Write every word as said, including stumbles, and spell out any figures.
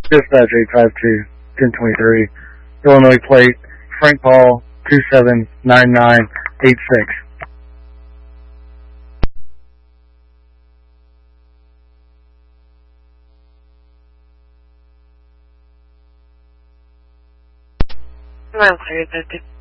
Dispatch eight five two, ten twenty-three, Illinois plate, Frank Paul, two seven nine nine eight six. one three fifty.